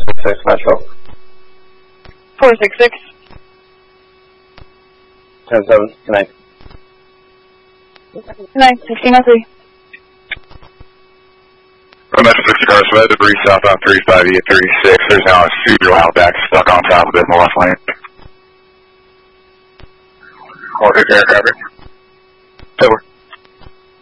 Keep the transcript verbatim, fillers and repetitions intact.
six Metro. four six six. ten seven, good night. Good night, sixteen oh three. Metro sixty cars, we had debris southbound thirty-five E at thirty-six. There's now a Subaru Outback stuck on top of it in the left lane. Order air coverage. Over.